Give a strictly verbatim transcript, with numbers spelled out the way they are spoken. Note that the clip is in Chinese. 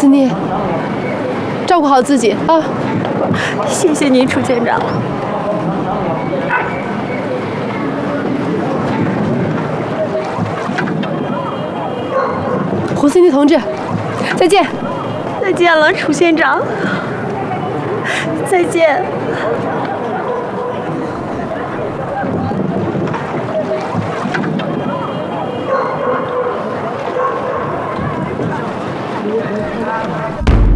斯妮，照顾好自己啊！ 谢谢您，楚县长。 胡斯妮同志，再见。 再见了，楚县长。再见。